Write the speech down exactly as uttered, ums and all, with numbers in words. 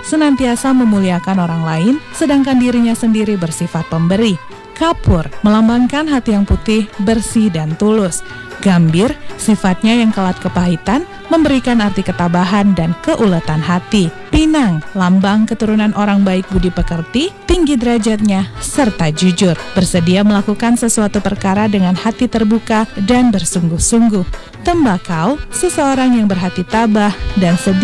senantiasa memuliakan orang lain, sedangkan dirinya sendiri bersifat pemberi. Kapur melambangkan hati yang putih, bersih, dan tulus. Gambir, sifatnya yang kelat kepahitan, memberikan arti ketabahan dan keuletan hati. Pinang, lambang keturunan orang baik budi pekerti, tinggi derajatnya, serta jujur. Bersedia melakukan sesuatu perkara dengan hati terbuka dan bersungguh-sungguh. Tembakau, seseorang yang berhati tabah dan sedia